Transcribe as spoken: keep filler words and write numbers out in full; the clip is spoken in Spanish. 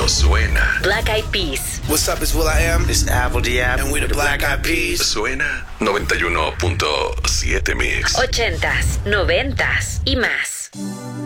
esto suena. Black Eyed Peas. What's up, it's Will I Am. It's Apple D App. And we're the Black Eyed Peas. Suena noventa y uno punto siete Mix. Ochentas, noventas y más.